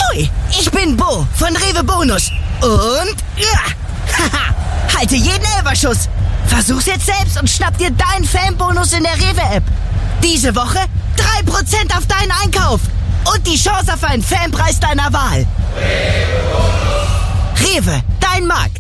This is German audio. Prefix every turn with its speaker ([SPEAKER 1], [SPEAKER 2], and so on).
[SPEAKER 1] Ahoi, ich bin Bo von Rewe Bonus. Und halte jeden Elferschuss. Versuch's jetzt selbst und schnapp dir deinen Fanbonus in der Rewe-App. Diese Woche 3% auf deinen Einkauf. Und die Chance auf einen Fanpreis deiner Wahl. Rewe, dein Markt.